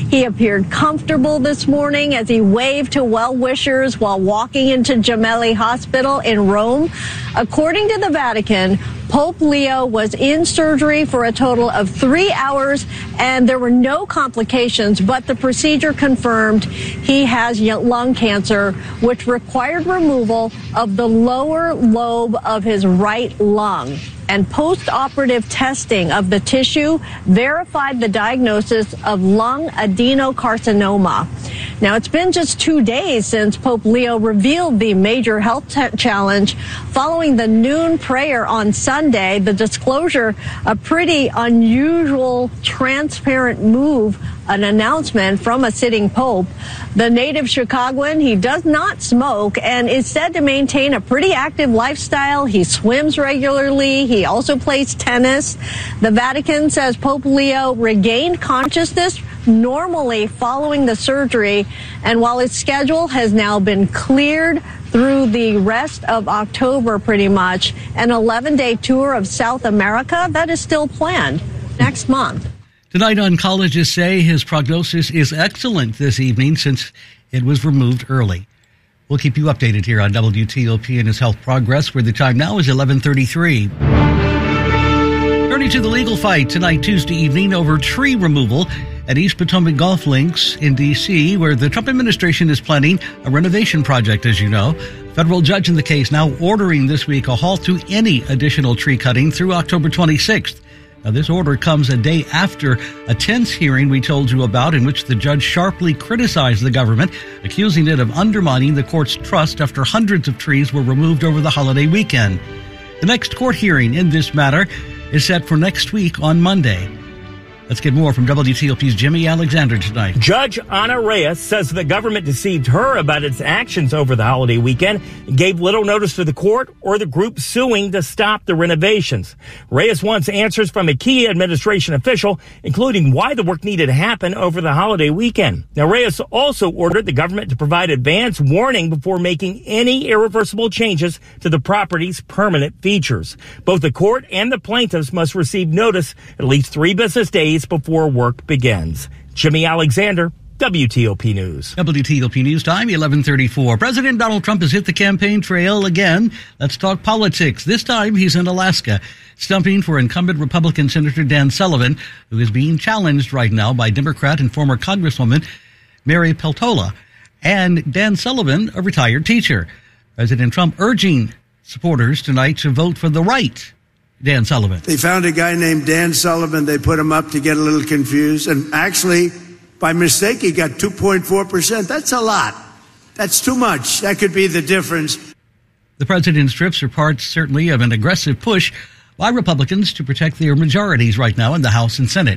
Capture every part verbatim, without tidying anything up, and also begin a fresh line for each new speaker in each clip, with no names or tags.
He appeared comfortable this morning as he waved to well-wishers while walking into Gemelli Hospital in Rome. According to the Vatican, Pope Leo was in surgery for a total of three hours, and there were no complications, but the procedure confirmed he has lung cancer, which required removal of the lower lobe of his right lung. And post-operative testing of the tissue verified the diagnosis of lung adenocarcinoma. Now, it's been just two days since Pope Leo revealed the major health t- challenge following the noon prayer on Sunday. The disclosure, a pretty unusual, transparent move, an announcement from a sitting pope. The native Chicagoan, he does not smoke and is said to maintain a pretty active lifestyle. He swims regularly. He also plays tennis. The Vatican says Pope Leo regained consciousness normally following the surgery, and while his schedule has now been cleared through the rest of October, pretty much, an eleven-day tour of South America, that is still planned next month.
Tonight, oncologists say his prognosis is excellent this evening since it was removed early. We'll keep you updated here on W T O P and his health progress, where the time now is eleven thirty-three. Turning to the legal fight tonight, Tuesday evening, over tree removal at East Potomac Golf Links in D C, where the Trump administration is planning a renovation project, as you know. Federal judge in the case now ordering this week a halt to any additional tree cutting through October twenty-sixth. Now, this order comes a day after a tense hearing we told you about, in which the judge sharply criticized the government, accusing it of undermining the court's trust after hundreds of trees were removed over the holiday weekend. The next court hearing in this matter is set for next week on Monday. Let's get more from W T O P's Jimmy Alexander tonight.
Judge Ana Reyes says the government deceived her about its actions over the holiday weekend and gave little notice to the court or the group suing to stop the renovations. Reyes wants answers from a key administration official, including why the work needed to happen over the holiday weekend. Now, Reyes also ordered the government to provide advance warning before making any irreversible changes to the property's permanent features. Both the court and the plaintiffs must receive notice at least three business days before work begins. Jimmy Alexander, W T O P News.
W T O P News time, eleven thirty-four. President Donald Trump has hit the campaign trail again. Let's talk politics. This time he's in Alaska, stumping for incumbent Republican Senator Dan Sullivan, who is being challenged right now by Democrat and former Congresswoman Mary Peltola, and Dan Sullivan, a retired teacher. President Trump urging supporters tonight to vote for the right Dan Sullivan.
They found a guy named Dan Sullivan. They put him up to get a little confused. And actually, by mistake, he got two point four percent. That's a lot. That's too much. That could be the difference.
The president's trips are part, certainly, of an aggressive push by Republicans to protect their majorities right now in the House and Senate.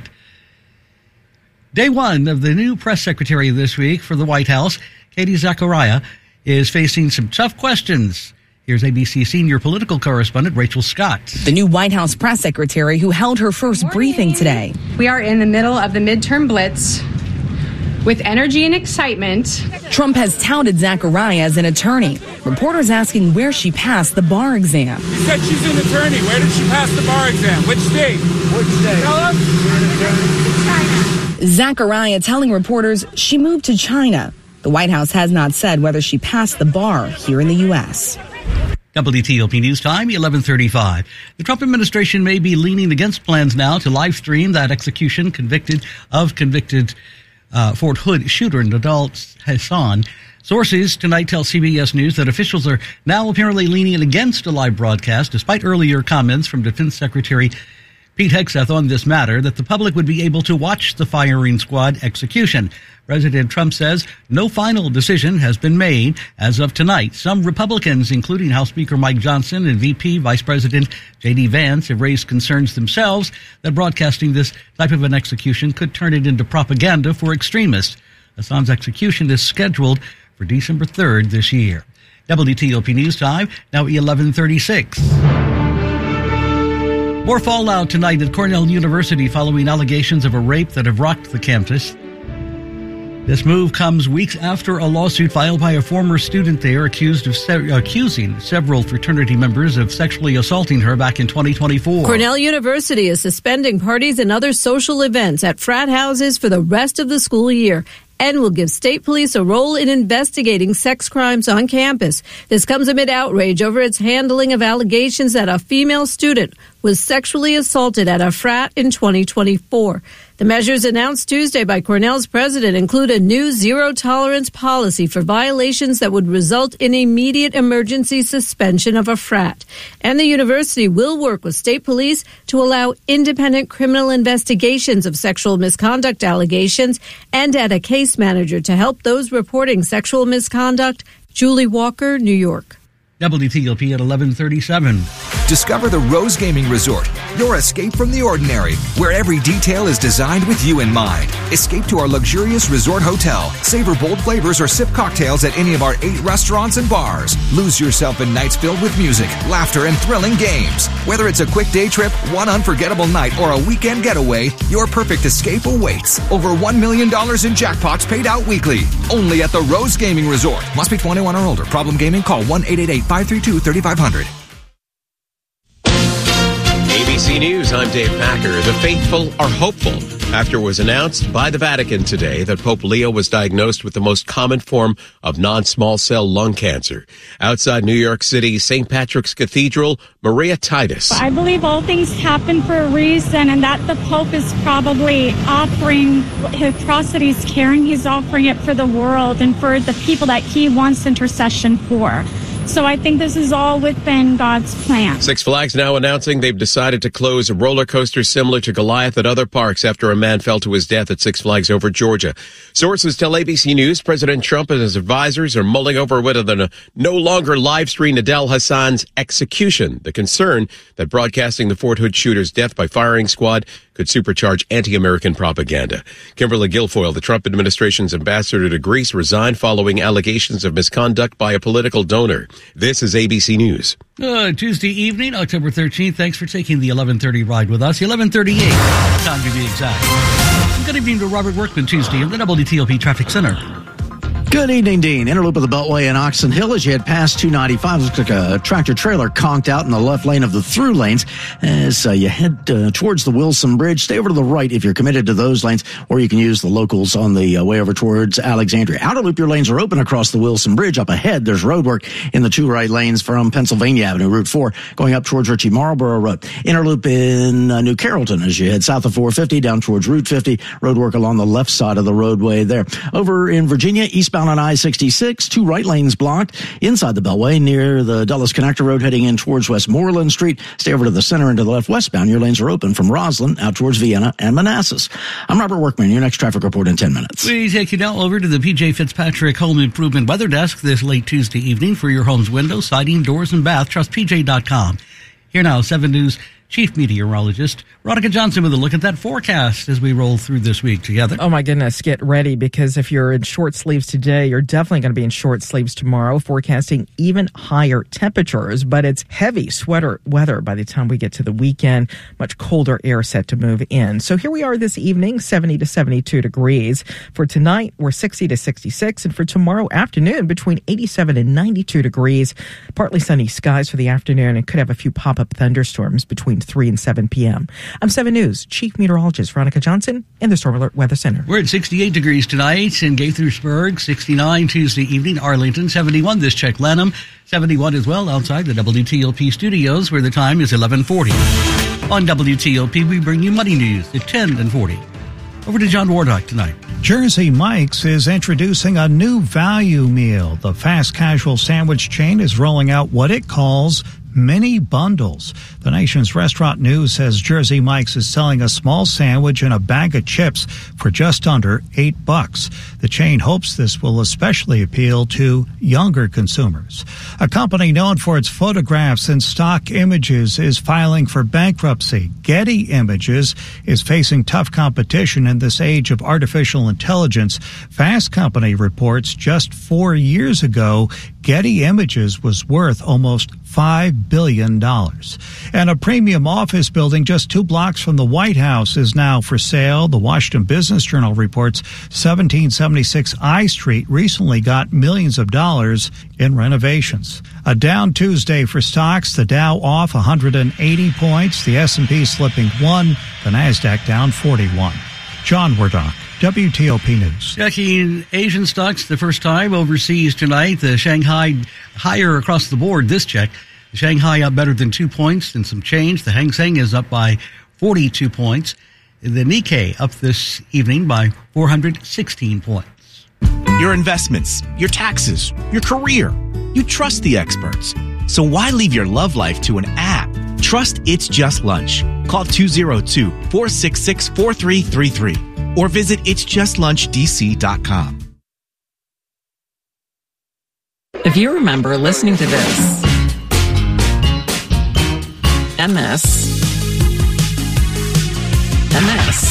Day one of the new press secretary this week for the White House, Katie Zachariah, is facing some tough questions. Here's A B C senior political correspondent Rachel Scott.
The new White House press secretary who held her first Morning. briefing today.
We are in the middle of the midterm blitz with energy and excitement.
Trump has touted Zachariah as an attorney. Reporters asking where she passed the bar exam.
She said she's an attorney. Where did she pass the bar exam? Which state? Which state? Tell us.
China. Zachariah telling reporters she moved to China. The White House has not said whether she passed the bar here in the U S
W T O P News time, eleven thirty-five. The Trump administration may be leaning against plans now to live stream that execution convicted of convicted uh, Fort Hood shooter Nidal Hasan. Sources tonight tell C B S News that officials are now apparently leaning against a live broadcast, despite earlier comments from Defense Secretary Pete Hegseth on this matter, that the public would be able to watch the firing squad execution. President Trump says no final decision has been made as of tonight. Some Republicans, including House Speaker Mike Johnson and V P Vice President J D Vance, have raised concerns themselves that broadcasting this type of an execution could turn it into propaganda for extremists. Hasan's execution is scheduled for December third this year. W T O P News time, now eleven thirty-six. More fallout tonight at Cornell University following allegations of a rape that have rocked the campus. This move comes weeks after a lawsuit filed by a former student there accused of se- accusing several fraternity members of sexually assaulting her back in twenty twenty-four.
Cornell University is suspending parties and other social events at frat houses for the rest of the school year and will give state police a role in investigating sex crimes on campus. This comes amid outrage over its handling of allegations that a female student was sexually assaulted at a frat in twenty twenty-four. The measures announced Tuesday by Cornell's president include a new zero-tolerance policy for violations that would result in immediate emergency suspension of a frat. And the university will work with state police to allow independent criminal investigations of sexual misconduct allegations and add a case manager to help those reporting sexual misconduct. Julie Walker, New York.
W T O P at eleven thirty-seven.
Discover the Rose Gaming Resort, your escape from the ordinary, where every detail is designed with you in mind. Escape to our luxurious resort hotel, savor bold flavors or sip cocktails at any of our eight restaurants and bars. Lose yourself in nights filled with music, laughter, and thrilling games. Whether it's a quick day trip, one unforgettable night, or a weekend getaway, your perfect escape awaits. Over one million dollars in jackpots paid out weekly. Only at the Rose Gaming Resort. Must be twenty-one or older. Problem gaming? Call one eight eight eight, five three two, three five zero zero.
A B C News, I'm Dave Packer. The faithful are hopeful after it was announced by the Vatican today that Pope Leo was diagnosed with the most common form of non-small cell lung cancer. Outside New York City, Saint Patrick's Cathedral, Maria Titus.
I believe all things happen for a reason, and that the Pope is probably offering his atrocities, caring. He's offering it for the world and for the people that he wants intercession for. So I think this is all within God's plan.
Six Flags now announcing they've decided to close a roller coaster similar to Goliath at other parks after a man fell to his death at Six Flags Over Georgia. Sources tell A B C News President Trump and his advisors are mulling over whether to no longer live stream Adel Hassan's execution. The concern that broadcasting the Fort Hood shooter's death by firing squad could supercharge anti-American propaganda. Kimberly Guilfoyle, the Trump administration's ambassador to Greece, resigned following allegations of misconduct by a political donor. This is A B C News.
Uh, Tuesday evening, October thirteenth. Thanks for taking the eleven thirty ride with us. eleven thirty-eight, time to be exact. Good evening to Robert Workman Tuesday at the W T O P Traffic Center.
Good evening, Dean. Interloop of the Beltway in Oxon Hill as you head past two ninety-five. Looks like a tractor trailer conked out in the left lane of the through lanes as uh, you head uh, towards the Wilson Bridge. Stay over to the right if you're committed to those lanes, or you can use the locals on the uh, way over towards Alexandria. Outer loop, your lanes are open across the Wilson Bridge. Up ahead, there's road work in the two right lanes from Pennsylvania Avenue, Route four, going up towards Ritchie Marlboro Road. Interloop in uh, New Carrollton as you head south of four fifty down towards Route fifty. Road work along the left side of the roadway there. Over in Virginia, eastbound on I sixty-six, two right lanes blocked inside the Beltway near the Dulles Connector Road heading in towards Westmoreland Street. Stay over to the center and to the left westbound. Your lanes are open from Roslyn out towards Vienna and Manassas. I'm Robert Workman. Your next traffic report in ten minutes.
We take you now over to the P J Fitzpatrick Home Improvement Weather Desk this late Tuesday evening for your home's windows, siding, doors, and bath. Trust P J dot com. Here now, seven News Chief Meteorologist Veronica Johnson with a look at that forecast as we roll through this week together.
Oh my goodness, get ready, because if you're in short sleeves today, you're definitely going to be in short sleeves tomorrow, forecasting even higher temperatures, but it's heavy sweater weather by the time we get to the weekend. Much colder air set to move in. So here we are this evening, seventy to seventy-two degrees. For tonight, we're sixty to sixty-six, and for tomorrow afternoon, between eighty-seven and ninety-two degrees. Partly sunny skies for the afternoon, and could have a few pop-up thunderstorms between three and seven p.m. I'm seven News Chief Meteorologist Veronica Johnson in the Storm Alert Weather Center.
We're at sixty-eight degrees tonight in Gaithersburg, sixty-nine Tuesday evening, Arlington, seventy-one this check, Lanham, seventy-one as well outside the W T O P studios where the time is eleven forty. On W T O P, we bring you Money News at ten and forty. Over to John Wardock tonight.
Jersey Mike's is introducing a new value meal. The fast casual sandwich chain is rolling out what it calls mini bundles. The nation's restaurant news says Jersey Mike's is selling a small sandwich and a bag of chips for just under eight bucks. The chain hopes this will especially appeal to younger consumers. A company known for its photographs and stock images is filing for bankruptcy. Getty Images is facing tough competition in this age of artificial intelligence. Fast Company reports just four years ago, Getty Images was worth almost five five billion dollars. And a premium office building just two blocks from the White House is now for sale. The Washington Business Journal reports seventeen seventy-six I Street recently got millions of dollars in renovations. A down Tuesday for stocks. The Dow off one hundred eighty points. The S and P slipping one. The Nasdaq down forty-one. John Wardock, W T O P News.
Checking Asian stocks the first time overseas tonight. The Shanghai higher across the board this check. The Shanghai up better than two points and some change. The Hang Seng is up by forty-two points. The Nikkei up this evening by four hundred sixteen points.
Your investments, your taxes, your career. You trust the experts. So why leave your love life to an app? Trust It's Just Lunch. Call two oh two, four six six, four three three three or visit its just lunch d c dot com.
If you remember listening to this and this and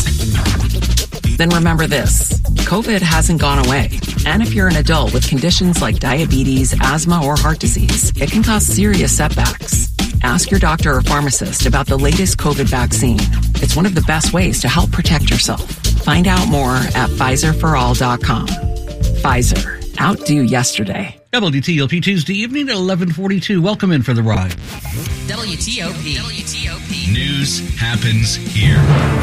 this, then remember this. COVID hasn't gone away. And if you're an adult with conditions like diabetes, asthma, or heart disease, it can cause serious setbacks. Ask your doctor or pharmacist about the latest COVID vaccine. It's one of the best ways to help protect yourself. Find out more at Pfizer for all dot com. Pfizer. Outdo yesterday.
W T O P Tuesday evening at eleven forty-two. Welcome in for the ride.
W T O P. W T O P. News happens here.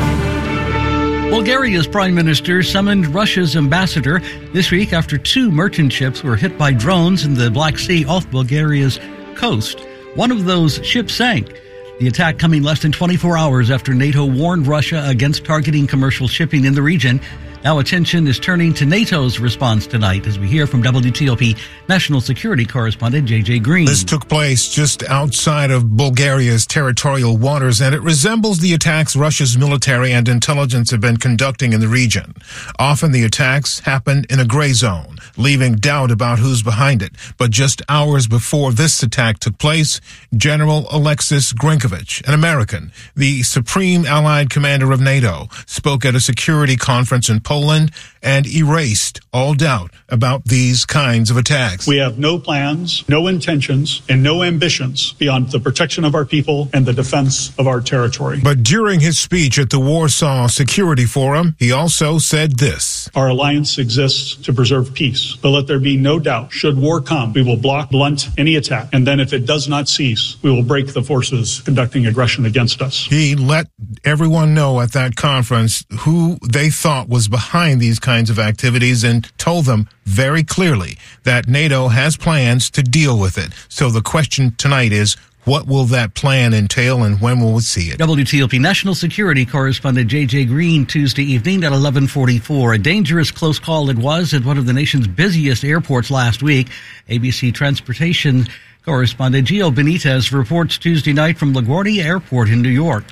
Bulgaria's prime minister summoned Russia's ambassador this week after two merchant ships were hit by drones in the Black Sea off Bulgaria's coast. One of those ships sank. The attack coming less than twenty-four hours after NATO warned Russia against targeting commercial shipping in the region. Now attention is turning to NATO's response tonight as we hear from W T O P National Security Correspondent J J Green.
This took place just outside of Bulgaria's territorial waters, and it resembles the attacks Russia's military and intelligence have been conducting in the region. Often the attacks happen in a gray zone, leaving doubt about who's behind it. But just hours before this attack took place, General Alexis Grinkovich, an American, the supreme allied commander of NATO, spoke at a security conference in Poland Poland and erased all doubt about these kinds of attacks.
We have no plans, no intentions, and no ambitions beyond the protection of our people and the defense of our territory.
But during his speech at the Warsaw Security Forum, he also said this.
Our alliance exists to preserve peace, but let there be no doubt, should war come, we will block, blunt any attack. And then if it does not cease, we will break the forces conducting aggression against us.
He let everyone know at that conference who they thought was behind these kinds of activities and told them very clearly that NATO has plans to deal with it. So the question tonight is, what will that plan entail and when will we see it?
W T O P National Security Correspondent J J Green Tuesday evening at eleven forty-four. A dangerous close call it was at one of the nation's busiest airports last week. A B C Transportation Correspondent Gio Benitez reports Tuesday night from LaGuardia Airport in New York.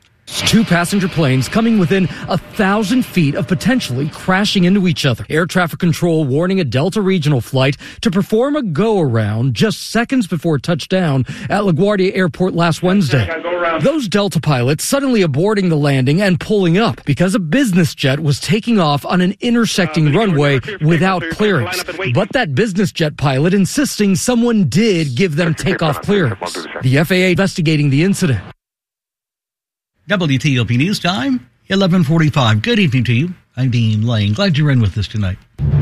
Two passenger planes coming within a thousand feet of potentially crashing into each other. Air traffic control warning a Delta regional flight to perform a go-around just seconds before touchdown at LaGuardia Airport last Wednesday. Those Delta pilots suddenly aborting the landing and pulling up because a business jet was taking off on an intersecting runway without clearance. But that business jet pilot insisting someone did give them takeoff clearance. The F A A investigating the incident.
W T O P News Time, eleven forty-five. Good evening to you. I'm Dean Lane. Glad you're in with us tonight.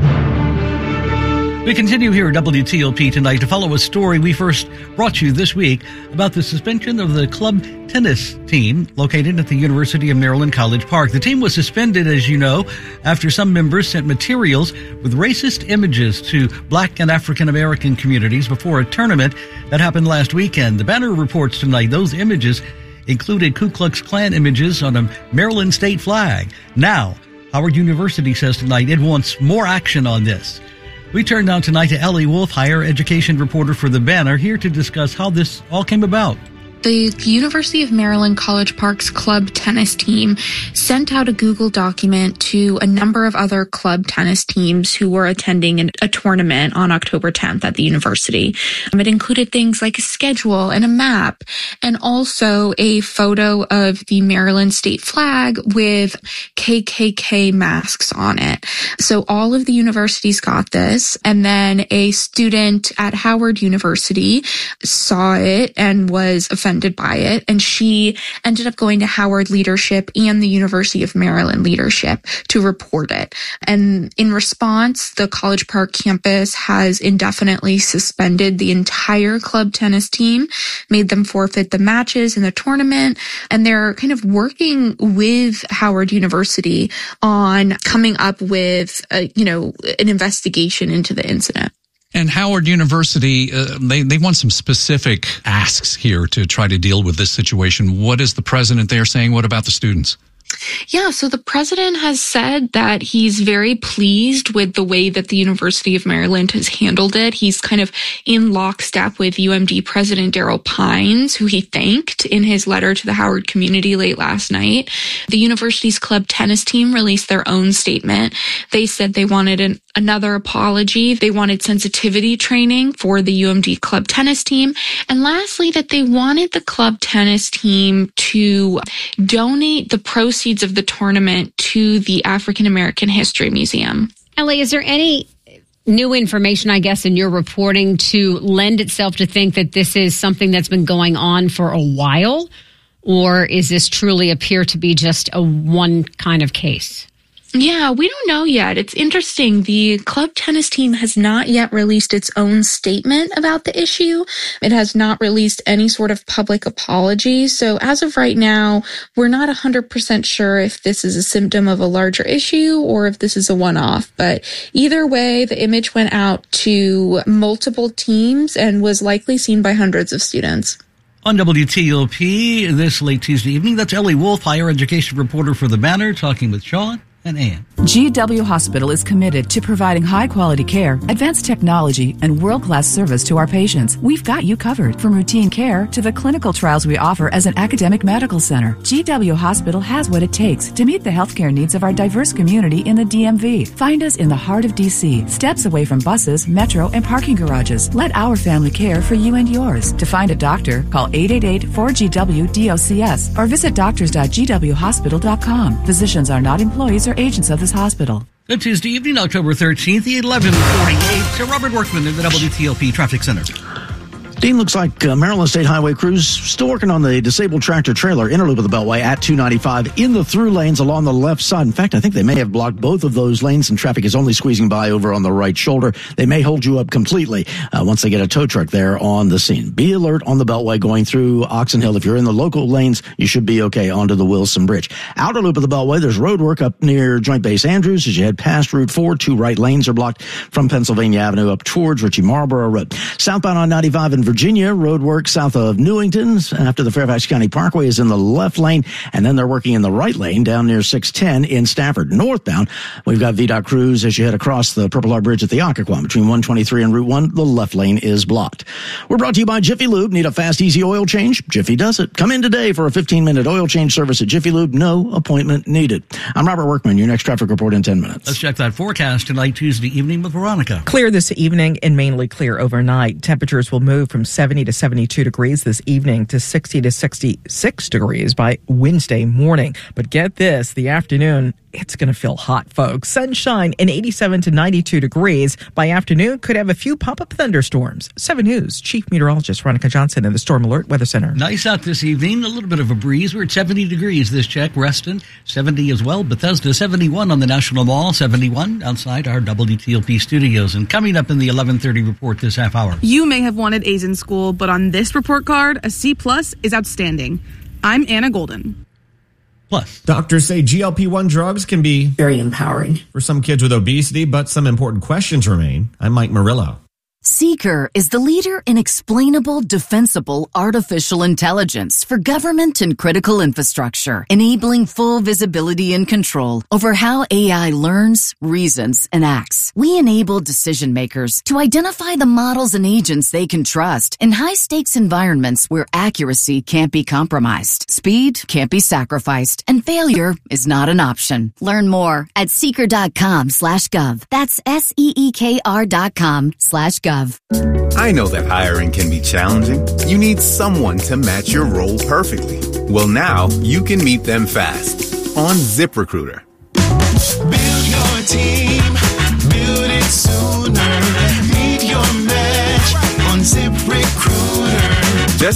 We continue here at W T O P tonight to follow a story we first brought you this week about the suspension of the club tennis team located at the University of Maryland College Park. The team was suspended, as you know, after some members sent materials with racist images to Black and African American communities before a tournament that happened last weekend. The Banner reports tonight those images included Ku Klux Klan images on a Maryland state flag. Now, Howard University says tonight it wants more action on this. We turn now tonight to Ellie Wolf, higher education reporter for The Banner, here to discuss how this all came about.
The University of Maryland College Park's club tennis team sent out a Google document to a number of other club tennis teams who were attending a tournament on October tenth at the university. It included things like a schedule and a map, and also a photo of the Maryland state flag with K K K masks on it. So all of the universities got this. And then a student at Howard University saw it and was offended by it. And she ended up going to Howard leadership and the University of Maryland leadership to report it. And in response, the College Park campus has indefinitely suspended the entire club tennis team, made them forfeit the matches in the tournament. And they're kind of working with Howard University on coming up with, a, you know, an investigation into the incident.
And Howard University, uh, they, they want some specific asks here to try to deal with this situation. What is the president there saying? What about the students?
Yeah, so the president has said that he's very pleased with the way that the University of Maryland has handled it. He's kind of in lockstep with U M D President Daryl Pines, who he thanked in his letter to the Howard community late last night. The university's club tennis team released their own statement. They said they wanted an, another apology. They wanted sensitivity training for the U M D club tennis team. And lastly, that they wanted the club tennis team to donate the proceeds of the tournament to the African American History Museum.
Ellie, is there any new information, I guess, in your reporting to lend itself to think that this is something that's been going on for a while? Or is this truly appear to be just a one kind of case?
Yeah, we don't know yet. It's interesting. The club tennis team has not yet released its own statement about the issue. It has not released any sort of public apology. So as of right now, we're not one hundred percent sure if this is a symptom of a larger issue or if this is a one-off. But either way, the image went out to multiple teams and was likely seen by hundreds of students.
On W T O P this late Tuesday evening, that's Ellie Wolf, higher education reporter for The Banner, talking with Sean and Ann.
G W Hospital is committed to providing high-quality care, advanced technology, and world-class service to our patients. We've got you covered, from routine care to the clinical trials we offer as an academic medical center. G W Hospital has what it takes to meet the healthcare needs of our diverse community in the D M V. Find us in the heart of D C, steps away from buses, metro, and parking garages. Let our family care for you and yours. To find a doctor, call eight eight eight, four G W, D O C S or visit doctors dot g w hospital dot com. Physicians are not employees or agents of this hospital.
Good Tuesday evening, October thirteenth, eleven forty-eight. So Robert Workman in the W T O P Traffic Center.
Dean, looks like uh, Maryland State Highway crews still working on the disabled tractor trailer inner loop of the Beltway at two ninety-five in the through lanes along the left side. In fact, I think they may have blocked both of those lanes and traffic is only squeezing by over on the right shoulder. They may hold you up completely uh, once they get a tow truck there on the scene. Be alert on the Beltway going through Oxon Hill. If you're in the local lanes, you should be okay onto the Wilson Bridge. Outer loop of the Beltway, there's road work up near Joint Base Andrews as you head past Route four. Two right lanes are blocked from Pennsylvania Avenue up towards Ritchie Marlboro Road. Southbound on ninety-five in Virginia, road work south of Newington after the Fairfax County Parkway is in the left lane, and then they're working in the right lane down near six ten in Stafford. Northbound, we've got V DOT crews as you head across the Purple Heart Bridge at the Occoquan between one twenty-three and Route one. The left lane is blocked. We're brought to you by Jiffy Lube. Need a fast, easy oil change? Jiffy does it. Come in today for a fifteen minute oil change service at Jiffy Lube. No appointment needed. I'm Robert Workman. Your next traffic report in ten minutes.
Let's check that forecast tonight, Tuesday evening with Veronica.
Clear this evening and mainly clear overnight. Temperatures will move from seventy to seventy-two degrees this evening to sixty to sixty-six degrees by Wednesday morning. But get this, the afternoon, it's going to feel hot, folks. Sunshine and eighty-seven to ninety-two degrees. By afternoon, could have a few pop-up thunderstorms. seven News Chief Meteorologist Veronica Johnson in the Storm Alert Weather Center.
Nice out this evening. A little bit of a breeze. We're at seventy degrees this check. Reston, seventy as well. Bethesda, seventy-one on the National Mall. seventy-one outside our W T O P studios. And coming up in the eleven thirty report this half hour.
You may have wanted A's in school, but on this report card, a C plus is outstanding. I'm Anna Golden.
Plus,
doctors say G L P one drugs can be
very empowering
for some kids with obesity, but some important questions remain. I'm Mike Murillo.
Seeker is the leader in explainable, defensible artificial intelligence for government and critical infrastructure, enabling full visibility and control over how A I learns, reasons, and acts. We enable decision makers to identify the models and agents they can trust in high-stakes environments where accuracy can't be compromised, speed can't be sacrificed, and failure is not an option. Learn more at seeker.com slash gov. That's S-E-E-K-R dot com slash gov.
I know that hiring can be challenging. You need someone to match your role perfectly. Well, now you can meet them fast on ZipRecruiter.
Build your team.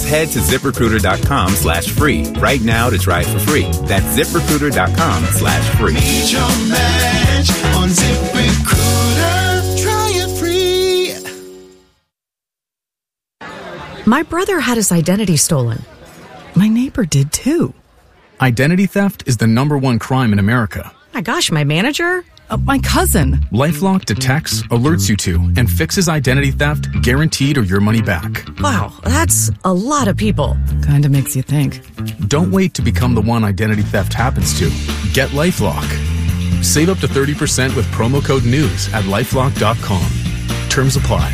Just head to ZipRecruiter.com slash free right now to try it for free. That's ZipRecruiter.com slash free.
Need your match on ZipRecruiter. Try it free.
My brother had his identity stolen. My neighbor did too.
Identity theft is the number one crime in America.
My gosh, my manager? Uh, my cousin.
LifeLock detects, alerts you to, and fixes identity theft guaranteed or your money back.
Wow, that's a lot of people. Kinda makes you think.
Don't wait to become the one identity theft happens to. Get LifeLock. Save up to thirty percent with promo code NEWS at LifeLock dot com. Terms apply.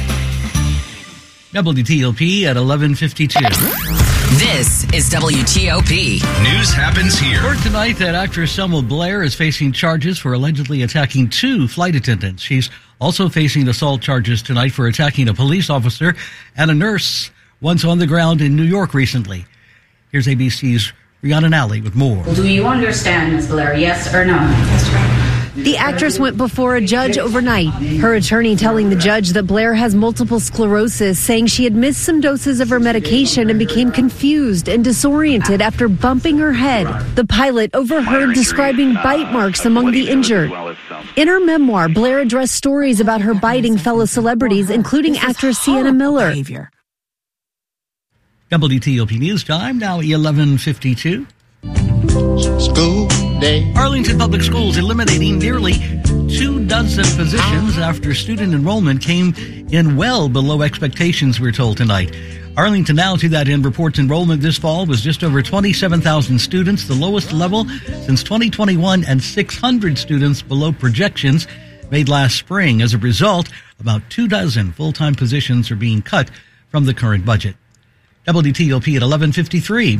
W T O P at eleven fifty-two.
This is W T O P. News happens here.
Word tonight that actress Selma Blair is facing charges for allegedly attacking two flight attendants. She's also facing assault charges tonight for attacking a police officer and a nurse once on the ground in New York recently. Here's A B C's Rihanna Nally with more.
Do you understand, Miz Blair, yes or no? That's right.
The actress went before a judge overnight. Her attorney telling the judge that Blair has multiple sclerosis, saying she had missed some doses of her medication and became confused and disoriented after bumping her head. The pilot overheard describing bite marks among the injured. In her memoir, Blair addressed stories about her biting fellow celebrities, including actress Sienna Miller.
W T O P News Time, now eleven fifty-two.
School day.
Arlington Public Schools eliminating nearly two dozen positions after student enrollment came in well below expectations, we're told tonight. Arlington Now, to that end, reports enrollment this fall was just over twenty-seven thousand students, the lowest level since twenty twenty-one, and six hundred students below projections made last spring. As a result, about two dozen full-time positions are being cut from the current budget. W T O P at eleven fifty-three.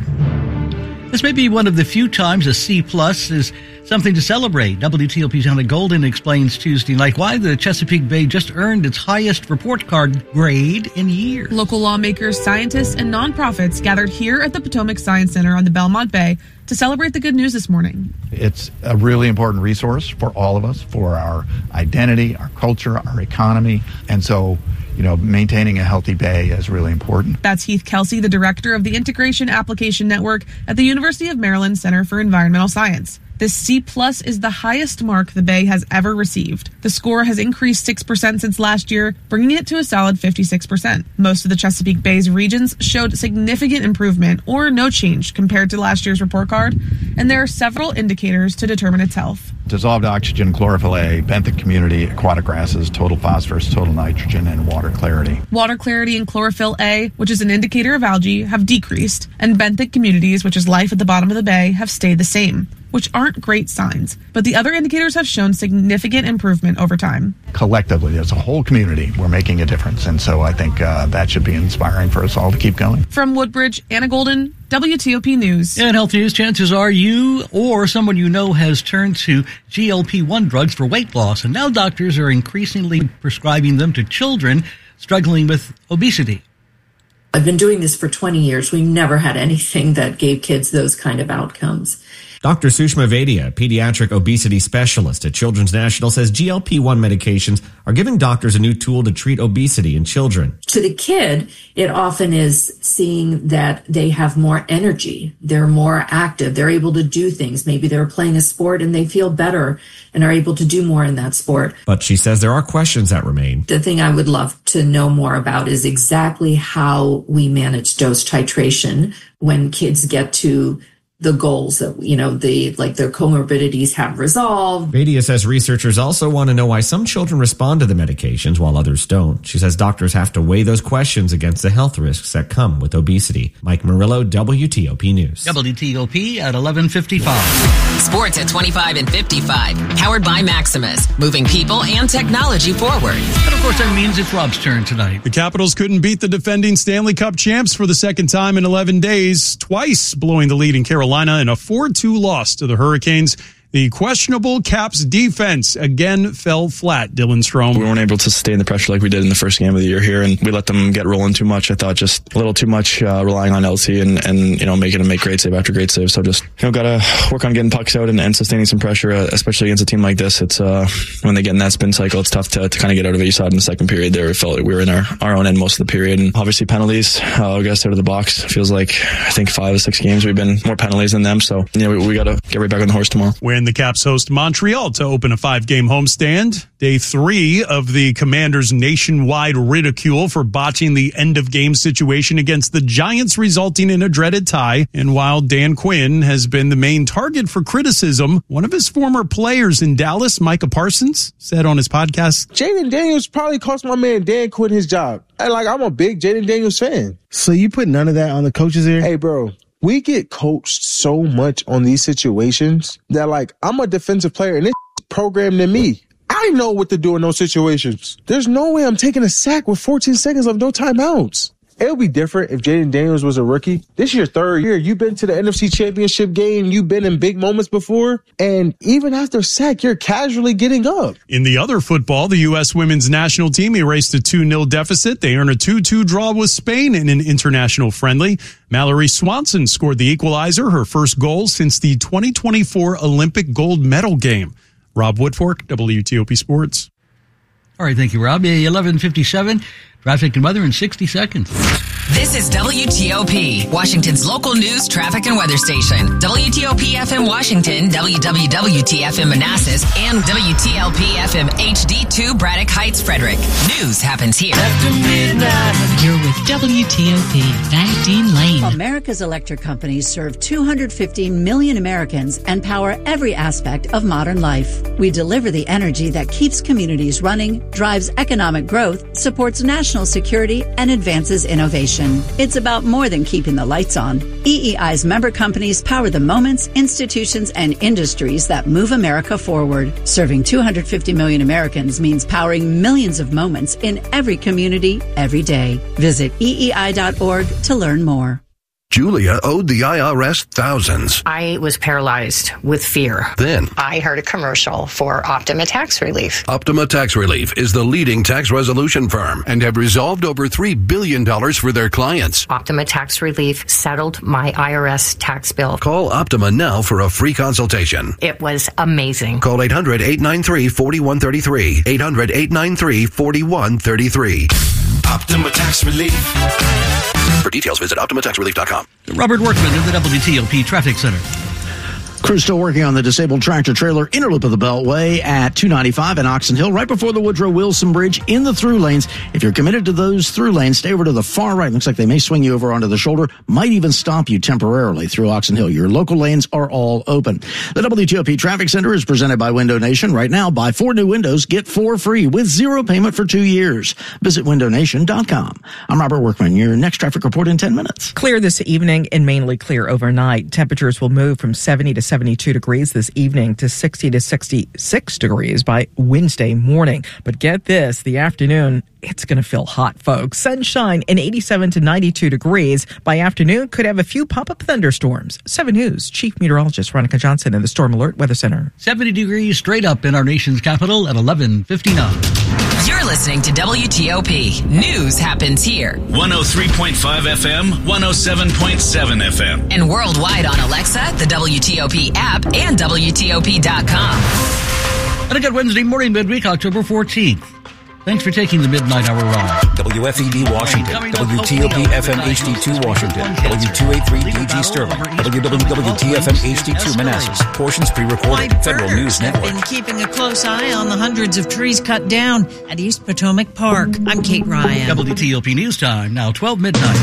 This may be one of the few times a C plus is something to celebrate. W T O P's Hannah Golden explains Tuesday night why the Chesapeake Bay just earned its highest report card grade in years.
Local lawmakers, scientists, and nonprofits gathered here at the Potomac Science Center on the Belmont Bay to celebrate the good news this morning.
It's a really important resource for all of us, for our identity, our culture, our economy. And so, you know, maintaining a healthy bay is really important.
That's Heath Kelsey, the director of the Integration Application Network at the University of Maryland Center for Environmental Science. This C plus is the highest mark the Bay has ever received. The score has increased six percent since last year, bringing it to a solid fifty-six percent. Most of the Chesapeake Bay's regions showed significant improvement or no change compared to last year's report card, and there are several indicators to determine its health.
Dissolved oxygen, chlorophyll A, benthic community, aquatic grasses, total phosphorus, total nitrogen, and water clarity.
Water clarity and chlorophyll A, which is an indicator of algae, have decreased, and benthic communities, which is life at the bottom of the bay, have stayed the same, which aren't great signs. But the other indicators have shown significant improvement over time.
Collectively, as a whole community, we're making a difference. And so I think uh, that should be inspiring for us all to keep going.
From Woodbridge, Anna Golden, W T O P News.
In health news, chances are you or someone you know has turned to G L P one drugs for weight loss. And now doctors are increasingly prescribing them to children struggling with obesity.
I've been doing this for twenty years. We never had anything that gave kids those kind of outcomes.
Doctor Sushma Vaidya, pediatric obesity specialist at Children's National, says G L P one medications are giving doctors a new tool to treat obesity in children.
To the kid, it often is seeing that they have more energy. They're more active. They're able to do things. Maybe they're playing a sport and they feel better and are able to do more in that sport.
But she says there are questions that remain.
The thing I would love to know more about is exactly how we manage dose titration when kids get to the goals that, you know, the like their comorbidities have resolved.
Vaidya says researchers also want to know why some children respond to the medications while others don't. She says doctors have to weigh those questions against the health risks that come with obesity. Mike Murillo, W T O P News.
W T O P at eleven fifty-five.
Sports at twenty-five and fifty-five. Powered by Maximus. Moving people and technology forward.
And of course that means it's Rob's turn tonight.
The Capitals couldn't beat the defending Stanley Cup champs for the second time in eleven days, twice blowing the lead in Carolina in a four two loss to the Hurricanes. The questionable Caps defense again fell flat, Dylan Strome.
We weren't able to sustain the pressure like we did in the first game of the year here, and we let them get rolling too much. I thought just a little too much uh, relying on L T and, and, you know, making them make great save after great save. So just, you know, got to work on getting pucks out and, and sustaining some pressure, uh, especially against a team like this. It's uh, when they get in that spin cycle, it's tough to, to kind of get out of it. You saw it in the second period there. It felt like we were in our, our own end most of the period. And obviously penalties, uh, we got us out of the box. It feels like, I think, five or six games we've been more penalties than them. So, you know, we, we got to get right back on the horse tomorrow.
When the Caps host Montreal to open a five-game homestand, day three of the Commanders' nationwide ridicule for botching the end-of-game situation against the Giants, resulting in a dreaded tie. And while Dan Quinn has been the main target for criticism, one of his former players in Dallas, Micah Parsons, said on his podcast,
Jaden Daniels probably cost my man Dan Quinn his job. And like, I'm a big Jaden Daniels fan.
So you put none of that on the coaches here?
Hey, bro. We get coached so much on these situations that, like, I'm a defensive player and it's programmed in me. I know what to do in those situations. There's no way I'm taking a sack with fourteen seconds left, no timeouts. It would be different if Jaden Daniels was a rookie. This is your third year. You've been to the N F C Championship game. You've been in big moments before. And even after sack, you're casually getting up.
In the other football, the U S women's national team erased a two nil deficit. They earned a two two draw with Spain in an international friendly. Mallory Swanson scored the equalizer, her first goal since the twenty twenty-four Olympic gold medal game. Rob Woodfork, W T O P Sports.
All right, thank you, Rob. eleven fifty-seven. Traffic and weather in sixty seconds.
This is W T O P, Washington's local news, traffic, and weather station. W T O P F M Washington, W W W T F M Manassas, and W T L P F M H D two Braddock Heights, Frederick. News happens here.
After midnight, you're with W T O P, Valentine Lane.
America's electric companies serve two hundred fifty million Americans and power every aspect of modern life. We deliver the energy that keeps communities running, drives economic growth, supports national security, and advances innovation. It's about more than keeping the lights on. E E I's member companies power the moments, institutions, and industries that move America forward. Serving two hundred fifty million Americans means powering millions of moments in every community, every day. Visit E E I dot org to learn more.
Julia owed the I R S thousands.
I was paralyzed with fear.
Then
I heard a commercial for Optima Tax Relief.
Optima Tax Relief is the leading tax resolution firm and have resolved over three billion dollars for their clients.
Optima Tax Relief settled my I R S tax bill.
Call Optima now for a free consultation.
It was amazing.
Call eight hundred, eight nine three, four one three three. eight hundred, eight nine three, four one three three.
Optima Tax Relief.
For details, visit Optima Tax Relief dot com.
Robert Workman of the W T O P Traffic Center.
Crews still working on the disabled tractor-trailer inner loop of the Beltway at two ninety-five in Oxon Hill, right before the Woodrow Wilson Bridge in the through lanes. If you're committed to those through lanes, stay over to the far right. Looks like they may swing you over onto the shoulder, might even stop you temporarily through Oxon Hill. Your local lanes are all open. The W T O P Traffic Center is presented by Window Nation. Right now, buy four new windows, get four free with zero payment for two years. Visit window nation dot com. I'm Robert Workman. Your next traffic report in ten minutes.
Clear this evening and mainly clear overnight. Temperatures will move from seventy to seventy-two degrees this evening to sixty to sixty-six degrees by Wednesday morning. But get this, the afternoon, it's going to feel hot, folks. Sunshine and eighty-seven to ninety-two degrees. By afternoon, could have a few pop-up thunderstorms. seven News Chief Meteorologist Veronica Johnson in the Storm Alert Weather Center.
seventy degrees straight up in our nation's capital at eleven fifty-nine.
You're listening to W T O P. News happens here.
one oh three point five F M, one oh seven point seven F M.
And worldwide on Alexa, the W T O P app, and W T O P dot com.
And a good Wednesday morning, midweek, October fourteenth. Thanks for taking the midnight hour ride.
W F E D Washington, W T O P F M H D two Washington, W two eighty-three D G Sterling, W W W T F M H D two Manassas. Portions pre-recorded. Federal News Network.
Been keeping a close eye on the hundreds of trees cut down at East Potomac Park. I'm Kate Ryan.
W T O P News Time, now twelve midnight.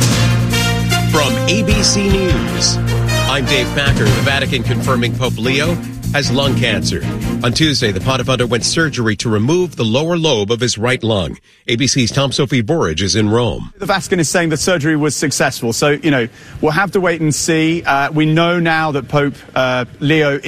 From A B C News, I'm Dave Packer. The Vatican confirming Pope Leo has lung cancer. On Tuesday, the pontiff underwent surgery to remove the lower lobe of his right lung. A B C's Tom Sophie Burridge is in Rome.
The Vatican is saying the surgery was successful. So, you know, we'll have to wait and see. Uh, we know now that Pope uh, Leo is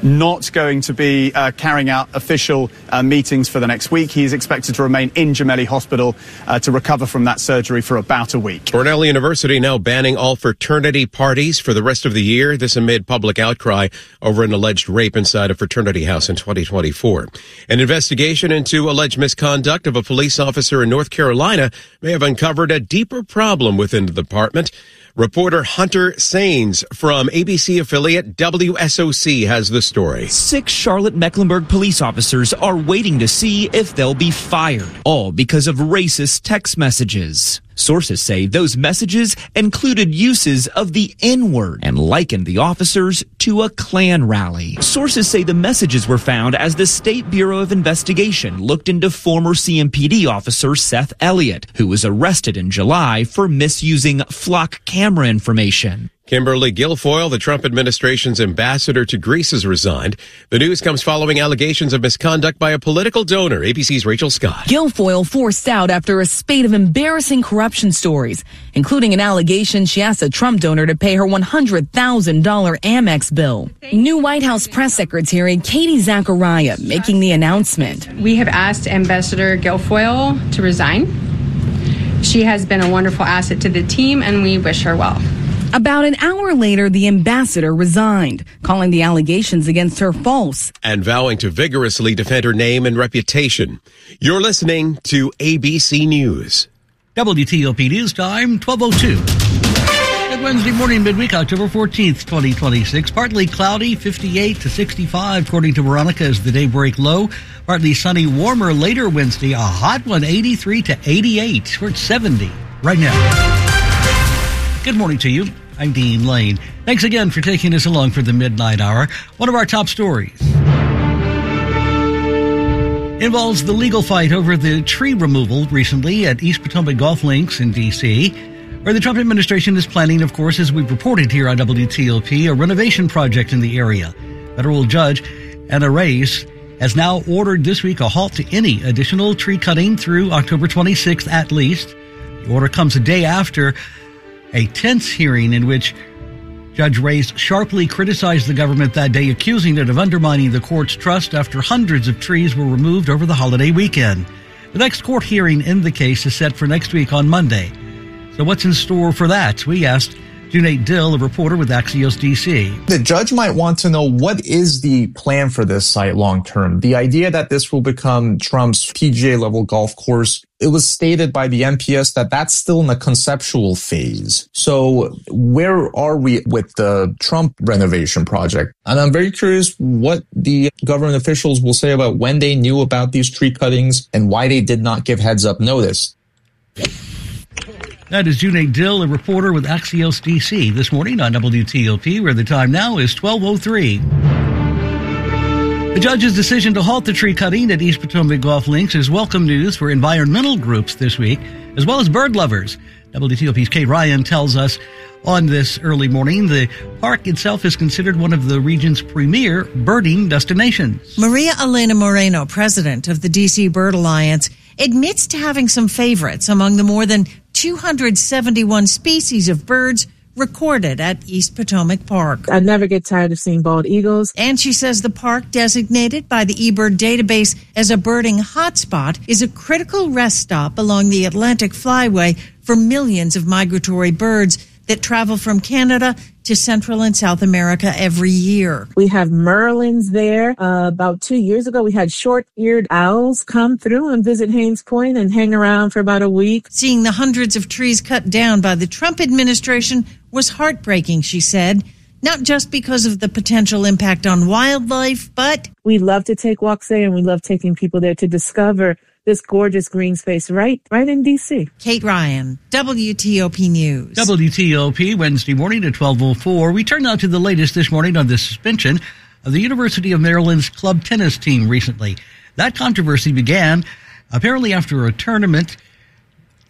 not going to be uh, carrying out official uh, meetings for the next week. He is expected to remain in Gemelli Hospital uh, to recover from that surgery for about a week.
Cornell University now banning all fraternity parties for the rest of the year. This amid public outcry over an alleged rape inside a fraternity house in twenty twenty-four. An investigation into alleged misconduct of a police officer in North Carolina may have uncovered a deeper problem within the department. Reporter Hunter Sains from A B C affiliate W S O C has the story.
Six Charlotte-Mecklenburg police officers are waiting to see if they'll be fired, all because of racist text messages. Sources say those messages included uses of the N-word and likened the officers to a Klan rally. Sources say the messages were found as the State Bureau of Investigation looked into former C M P D officer Seth Elliott, who was arrested in July for misusing flock camera information.
Kimberly Guilfoyle, the Trump administration's ambassador to Greece, has resigned. The news comes following allegations of misconduct by a political donor. A B C's Rachel Scott.
Guilfoyle forced out after a spate of embarrassing corruption stories, including an allegation she asked a Trump donor to pay her one hundred thousand dollars Amex bill. New White House press secretary Katie Zachariah making the announcement.
We have asked Ambassador Guilfoyle to resign. She has been a wonderful asset to the team, and we wish her well.
About an hour later, the ambassador resigned, calling the allegations against her false.
And vowing to vigorously defend her name and reputation. You're listening to A B C News.
W T O P News Time, twelve oh two. Good Wednesday morning, midweek, October fourteenth, twenty twenty-six. Partly cloudy, fifty-eight to sixty-five, according to Veronica, as the daybreak low. Partly sunny, warmer later Wednesday. A hot one, eighty-three to eighty-eight. We're at seventy right now. Good morning to you. I'm Dean Lane. Thanks again for taking us along for the midnight hour. One of our top stories involves the legal fight over the tree removal recently at East Potomac Golf Links in D C, where the Trump administration is planning, of course, as we've reported here on W T O P, a renovation project in the area. Federal Judge Anna Reyes has now ordered this week a halt to any additional tree cutting through October twenty-sixth at least. The order comes a day after a tense hearing in which Judge Reyes sharply criticized the government that day, accusing it of undermining the court's trust after hundreds of trees were removed over the holiday weekend. The next court hearing in the case is set for next week on Monday. So what's in store for that? We asked Junaid Dill, a reporter with Axios D C.
The judge might want to know, what is the plan for this site long term? The idea that this will become Trump's P G A level golf course, it was stated by the N P S that that's still in the conceptual phase. So where are we with the Trump renovation project? And I'm very curious what the government officials will say about when they knew about these tree cuttings and why they did not give heads up notice.
That is Junaid Dill, a reporter with Axios D C, this morning on W T O P, where the time now is twelve oh three. The judge's decision to halt the tree cutting at East Potomac Golf Links is welcome news for environmental groups this week, as well as bird lovers. W T O P's Kate Ryan tells us on this early morning the park itself is considered one of the region's premier birding destinations.
Maria Elena Moreno, president of the D C Bird Alliance, admits to having some favorites among the more than two hundred seventy-one species of birds recorded at East Potomac Park.
I never get tired of seeing bald eagles.
And she says the park, designated by the eBird database as a birding hotspot, is a critical rest stop along the Atlantic Flyway for millions of migratory birds that travel from Canada to Central and South America every year.
We have merlins there. Uh, about two years ago, we had short-eared owls come through and visit Haynes Point and hang around for about a week.
Seeing the hundreds of trees cut down by the Trump administration was heartbreaking, she said. Not just because of the potential impact on wildlife, but...
We love to take walks there, and we love taking people there to discover this gorgeous green space right right in D C.
Kate Ryan, W T O P News.
W T O P, Wednesday morning at twelve oh four. We turn now to the latest this morning on the suspension of the University of Maryland's club tennis team recently. That controversy began apparently after a tournament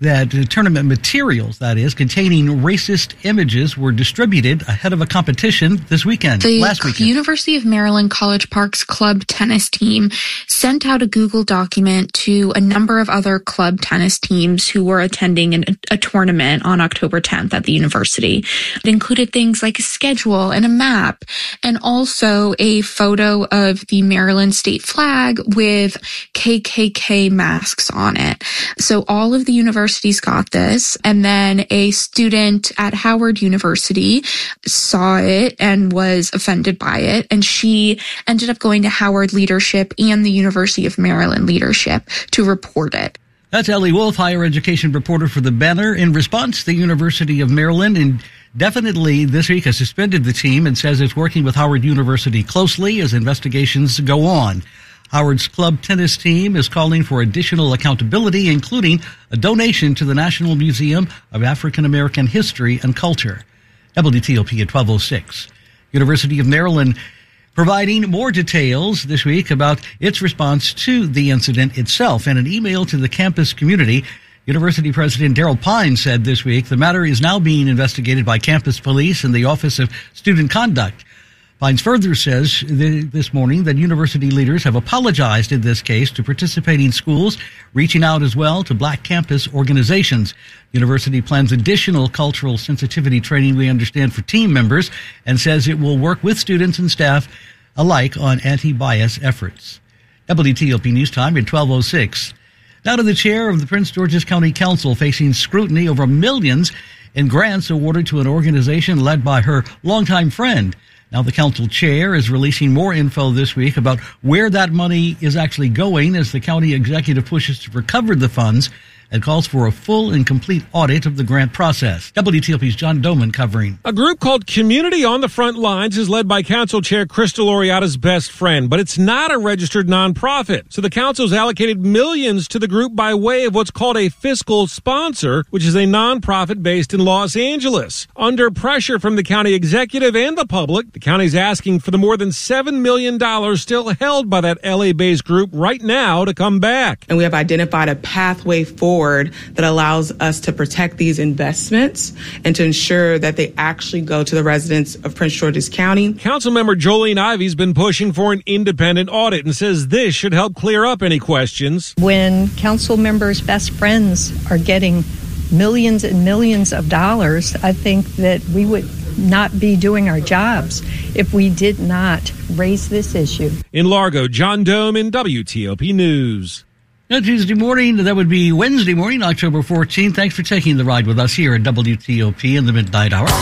that uh, tournament materials, that is, containing racist images were distributed ahead of a competition this weekend,
the
last weekend.
University of Maryland College Park's club tennis team sent out a Google document to a number of other club tennis teams who were attending an, a tournament on October tenth at the university. It included things like a schedule and a map, and also a photo of the Maryland state flag with K K K masks on it. So all of the universities got this, and then a student at Howard University saw it and was offended by it, and she ended up going to Howard leadership and the University of Maryland leadership to report it.
That's Ellie Wolf, higher education reporter for the Banner. In response, the University of Maryland indefinitely this week has suspended the team and says it's working with Howard University closely as investigations go on. Howard's club tennis team is calling for additional accountability, including a donation to the National Museum of African American History and Culture. W T O P at twelve oh six. University of Maryland providing more details this week about its response to the incident itself. In an email to the campus community, University President Daryl Pine said this week the matter is now being investigated by campus police and the Office of Student Conduct. Pines further says this morning that university leaders have apologized in this case to participating schools, reaching out as well to black campus organizations. University plans additional cultural sensitivity training, we understand, for team members, and says it will work with students and staff alike on anti-bias efforts. W T O P News Time at twelve oh six. Now to the chair of the Prince George's County Council facing scrutiny over millions in grants awarded to an organization led by her longtime friend. Now, the council chair is releasing more info this week about where that money is actually going as the county executive pushes to recover the funds and calls for a full and complete audit of the grant process. W T O P's John Doman covering.
A group called Community on the Front Lines is led by Council Chair Crystal Oriata's best friend, but it's not a registered nonprofit. So the council's allocated millions to the group by way of what's called a fiscal sponsor, which is a nonprofit based in Los Angeles. Under pressure from the county executive and the public, the county's asking for the more than seven million dollars still held by that L A-based group right now to come back.
And we have identified a pathway forward that allows us to protect these investments and to ensure that they actually go to the residents of Prince George's County.
Councilmember Jolene Ivey's been pushing for an independent audit and says this should help clear up any questions.
When council members' best friends are getting millions and millions of dollars, I think that we would not be doing our jobs if we did not raise this issue.
In Largo, John Doman, W T O P News.
Now, Tuesday morning, that would be Wednesday morning, October fourteenth. Thanks for taking the ride with us here at W T O P in the Midnight Hour.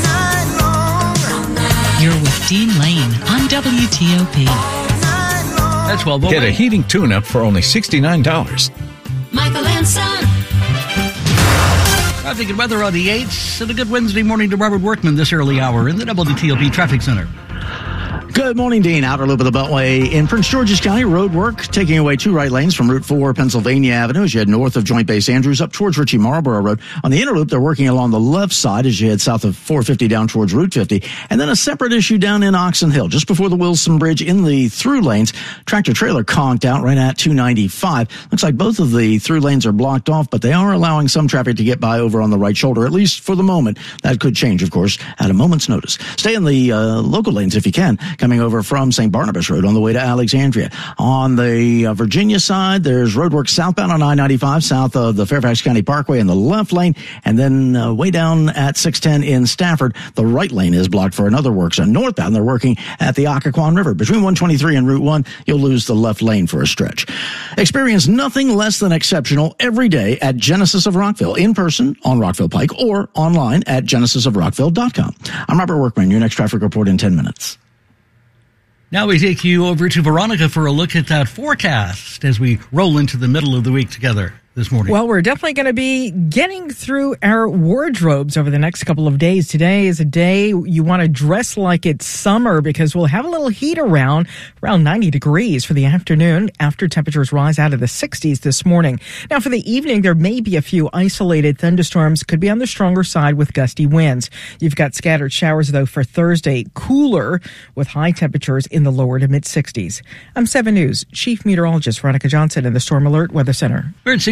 You're with Dean Lane on W T O P.
That's twelve oh eight.
Get a heating tune-up for only sixty-nine dollars.
Michael and Son.
Traffic and weather on the eights, and a good Wednesday morning to Robert Workman this early hour in the W T O P Traffic Center.
Good morning, Dean. Outer loop of the Beltway in Prince George's County. Road work taking away two right lanes from Route four, Pennsylvania Avenue as you head north of Joint Base Andrews up towards Ritchie Marlboro Road. On the inner loop, they're working along the left side as you head south of four fifty down towards Route fifty. And then a separate issue down in Oxon Hill, just before the Wilson Bridge in the through lanes. Tractor trailer conked out right at two ninety-five. Looks like both of the through lanes are blocked off, but they are allowing some traffic to get by over on the right shoulder, at least for the moment. That could change, of course, at a moment's notice. Stay in the uh, local lanes if you can, coming over from Saint Barnabas Road on the way to Alexandria. On the uh, Virginia side, there's roadwork southbound on I ninety-five, south of the Fairfax County Parkway in the left lane, and then uh, way down at six ten in Stafford, the right lane is blocked for another work. So northbound, they're working at the Occoquan River. Between one twenty-three and Route one, you'll lose the left lane for a stretch. Experience nothing less than exceptional every day at Genesis of Rockville, in person on Rockville Pike or online at genesis of rockville dot com. I'm Robert Workman, your next traffic report in ten minutes.
Now we take you over to Veronica for a look at that forecast as we roll into the middle of the week together this morning.
Well, we're definitely going to be getting through our wardrobes over the next couple of days. Today is a day you want to dress like it's summer because we'll have a little heat around, around ninety degrees for the afternoon after temperatures rise out of the sixties this morning. Now, for the evening, there may be a few isolated thunderstorms, could be on the stronger side with gusty winds. You've got scattered showers, though, for Thursday, cooler with high temperatures in the lower to mid-sixties. I'm seven News Chief Meteorologist Veronica Johnson in the Storm Alert Weather Center.
We're at sixty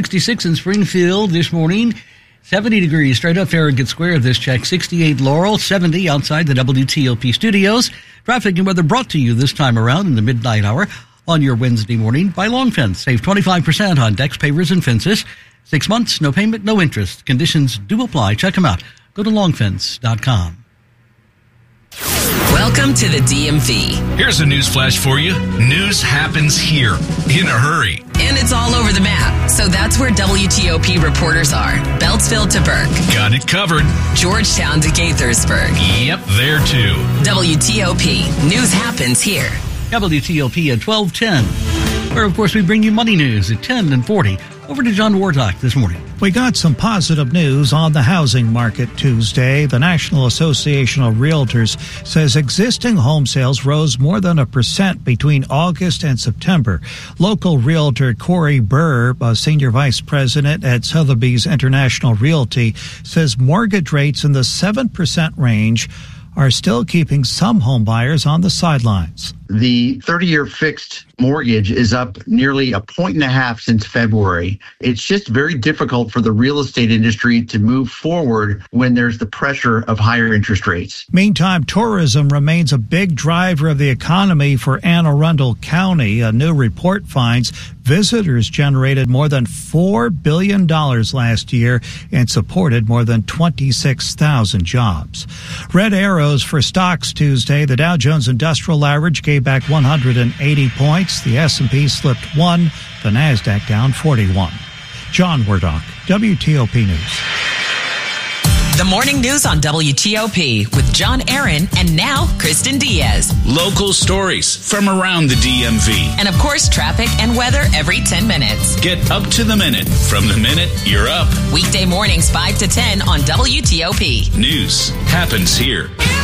sixty-six in Springfield this morning. seventy degrees straight up Farragut Square. This check. sixty-eight Laurel, seventy outside the W T O P studios. Traffic and weather brought to you this time around in the midnight hour on your Wednesday morning by Long Fence. Save twenty-five percent on decks, pavers, and fences. Six months, no payment, no interest. Conditions do apply. Check them out. Go to long fence dot com.
Welcome to the D M V.
Here's a news flash for you. News happens here in a hurry.
And it's all over the map. So that's where W T O P reporters are. Beltsville to Burke.
Got it covered.
Georgetown to Gaithersburg.
Yep, there too.
W T O P. News happens here.
W T O P at twelve ten, where, of course, we bring you money news at ten and forty. Over to John Wardock this morning.
We got some positive news on the housing market Tuesday. The National Association of Realtors says existing home sales rose more than a percent between August and September. Local realtor Corey Burr, a senior vice president at Sotheby's International Realty, says mortgage rates in the seven percent range are still keeping some home buyers on the sidelines.
The thirty-year fixed mortgage is up nearly a point and a half since February. It's just very difficult for the real estate industry to move forward when there's the pressure of higher interest rates.
Meantime, tourism remains a big driver of the economy for Anne Arundel County. A new report finds visitors generated more than four billion dollars last year and supported more than twenty-six thousand jobs. Red arrows for stocks Tuesday. The Dow Jones Industrial Average gave back one hundred eighty points. The S and P slipped one. The NASDAQ down forty-one. John Wardock, W T O P News.
The morning news on W T O P with John Aaron and now Kristen Diaz.
Local stories from around the D M V.
And of course, traffic and weather every ten minutes.
Get up to the minute from the minute you're up.
Weekday mornings five to ten on W T O P.
News happens here.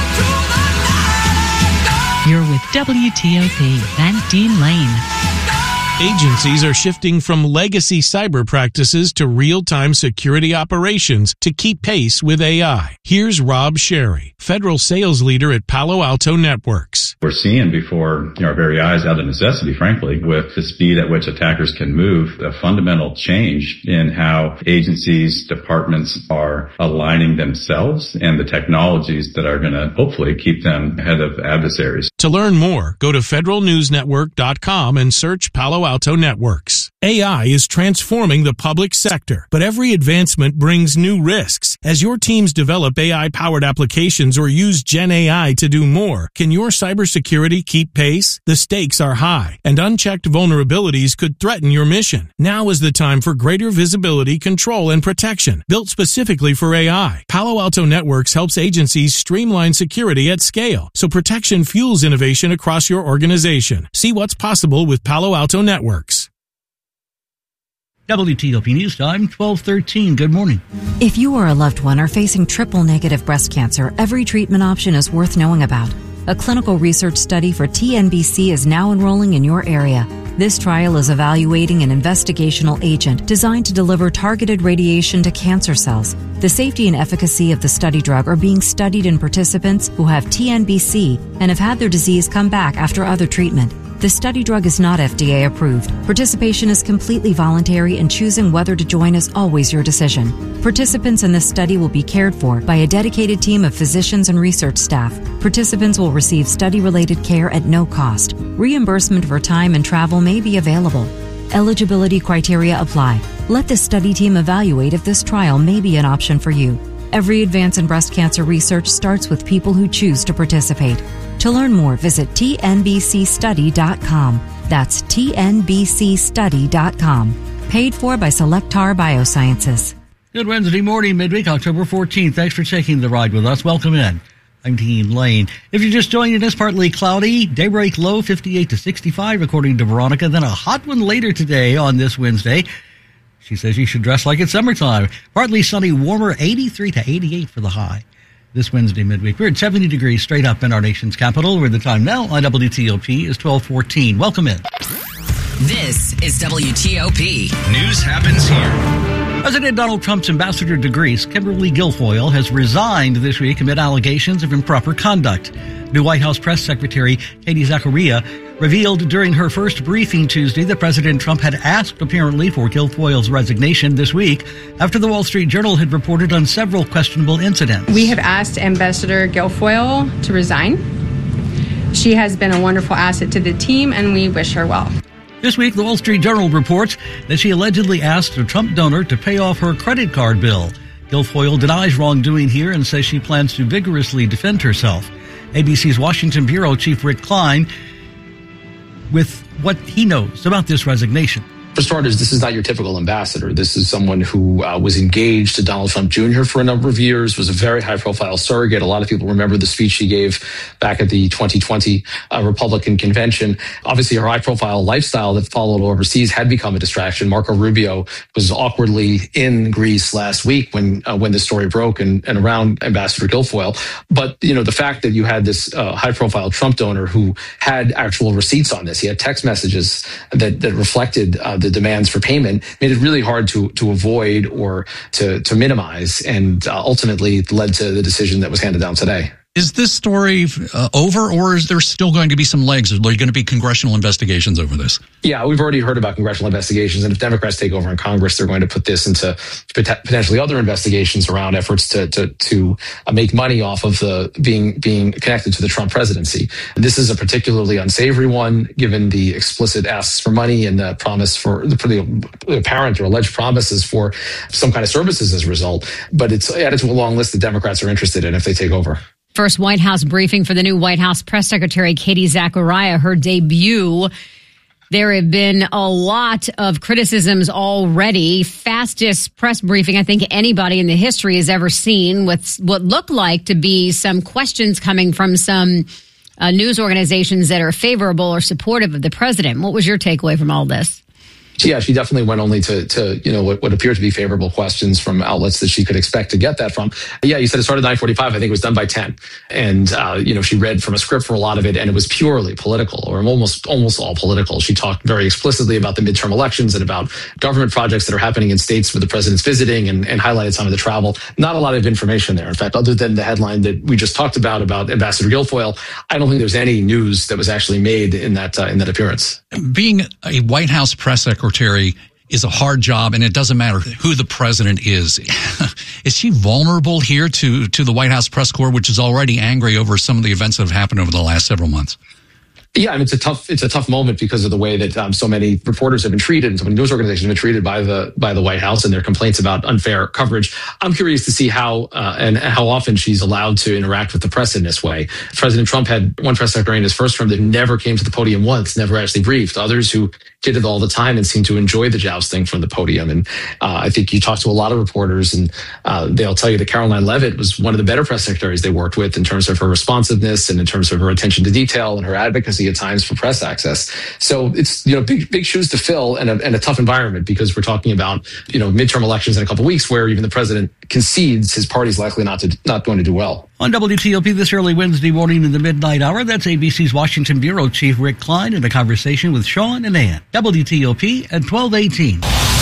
You're with W T O P, Van Dean Lane.
Agencies are shifting from legacy cyber practices to real-time security operations to keep pace with A I. Here's Rob Sherry, federal sales leader at Palo Alto Networks.
We're seeing before you know, our very eyes, out of necessity, frankly, with the speed at which attackers can move, a fundamental change in how agencies, departments are aligning themselves and the technologies that are going to hopefully keep them ahead of adversaries.
To learn more, go to federal news network dot com and search Palo Alto Networks. A I is transforming the public sector, but every advancement brings new risks. As your teams develop A I-powered applications or use Gen A I to do more, can your cybersecurity keep pace? The stakes are high, and unchecked vulnerabilities could threaten your mission. Now is the time for greater visibility, control, and protection, built specifically for A I. Palo Alto Networks helps agencies streamline security at scale, so protection fuels innovation across your organization. See what's possible with Palo Alto Networks.
W T O P News Time, twelve thirteen. Good morning.
If you or a loved one are facing triple-negative breast cancer, every treatment option is worth knowing about. A clinical research study for T N B C is now enrolling in your area. This trial is evaluating an investigational agent designed to deliver targeted radiation to cancer cells. The safety and efficacy of the study drug are being studied in participants who have T N B C and have had their disease come back after other treatment. The study drug is not F D A approved. Participation is completely voluntary, and choosing whether to join is always your decision. Participants in this study will be cared for by a dedicated team of physicians and research staff. Participants will receive study-related care at no cost. Reimbursement for time and travel may be available. Eligibility criteria apply. Let the study team evaluate if this trial may be an option for you. Every advance in breast cancer research starts with people who choose to participate. To learn more, visit T N B C study dot com. That's T N B C study dot com. Paid for by Selectar Biosciences.
Good Wednesday morning, midweek, October fourteenth. Thanks for taking the ride with us. Welcome in. I'm Dean Lane. If you're just joining us, partly cloudy, daybreak low fifty-eight to sixty-five, according to Veronica. Then a hot one later today on this Wednesday. She says you should dress like it's summertime. Partly sunny, warmer, eighty-three to eighty-eight for the high. This Wednesday midweek, we're at seventy degrees straight up in our nation's capital, where the time now on W T O P is twelve fourteen. Welcome in.
This is W T O P.
News happens here.
President Donald Trump's ambassador to Greece, Kimberly Guilfoyle, has resigned this week amid allegations of improper conduct. New White House Press Secretary Katie Zachariah revealed during her first briefing Tuesday that President Trump had asked, apparently, for Guilfoyle's resignation this week after the Wall Street Journal had reported on several questionable incidents.
We have asked Ambassador Guilfoyle to resign. She has been a wonderful asset to the team, and we wish her well.
This week, the Wall Street Journal reports that she allegedly asked a Trump donor to pay off her credit card bill. Guilfoyle denies wrongdoing here and says she plans to vigorously defend herself. A B C's Washington Bureau Chief Rick Klein with what he knows about this resignation.
For starters, this is not your typical ambassador. This is someone who uh, was engaged to Donald Trump Junior for a number of years, was a very high-profile surrogate. A lot of people remember the speech she gave back at the twenty twenty uh, Republican convention. Obviously, her high-profile lifestyle that followed overseas had become a distraction. Marco Rubio was awkwardly in Greece last week when uh, when this story broke and, and around Ambassador Guilfoyle. But, you know, the fact that you had this uh, high-profile Trump donor who had actual receipts on this, he had text messages that, that reflected uh, the the demands for payment, made it really hard to to avoid or to to minimize, and uh, ultimately led to the decision that was handed down today.
Is this story uh, over, or is there still going to be some legs? Are there going to be congressional investigations over this?
Yeah, we've already heard about congressional investigations, and if Democrats take over in Congress, they're going to put this into potentially other investigations around efforts to to to make money off of the being being connected to the Trump presidency. This is a particularly unsavory one, given the explicit asks for money and the promise for the, for the apparent or alleged promises for some kind of services as a result. But it's added to a long list that Democrats are interested in if they take over.
First White House briefing for the new White House press secretary, Katie Zachariah, her debut. There have been a lot of criticisms already. Fastest press briefing I think anybody in the history has ever seen, with what looked like to be some questions coming from some uh, news organizations that are favorable or supportive of the president. What was your takeaway from all this?
Yeah, she definitely went only to, to you know, what, what appeared to be favorable questions from outlets that she could expect to get that from. Yeah, you said it started at nine forty-five. I think it was done by ten. And, uh, you know, she read from a script for a lot of it, and it was purely political, or almost almost all political. She talked very explicitly about the midterm elections and about government projects that are happening in states where the president's visiting, and, and highlighted some of the travel. Not a lot of information there. In fact, other than the headline that we just talked about, about Ambassador Guilfoyle, I don't think there's any news that was actually made in that uh, in that appearance.
Being a White House press secretary is a hard job, and it doesn't matter who the president is. Is she vulnerable here to, to the White House press corps, which is already angry over some of the events that have happened over the last several months?
Yeah, I mean, it's a tough it's a tough moment because of the way that um, so many reporters have been treated, and so many news organizations have been treated by the by the White House and their complaints about unfair coverage. I'm curious to see how uh, and how often she's allowed to interact with the press in this way. President Trump had one press secretary in his first term that never came to the podium once, never actually briefed. Others who did it all the time and seemed to enjoy the jousting from the podium. And uh, I think you talk to a lot of reporters, and uh, they'll tell you that Caroline Leavitt was one of the better press secretaries they worked with in terms of her responsiveness and in terms of her attention to detail and her advocacy at times for press access. So it's, you know, big, big shoes to fill, and a, and a tough environment, because we're talking about, you know, midterm elections in a couple of weeks where even the president concedes his party's likely not to, not going to do well.
On W T O P this early Wednesday morning in the midnight hour, that's A B C's Washington Bureau Chief Rick Klein in a conversation with Sean and Ann. W T O P at twelve eighteen.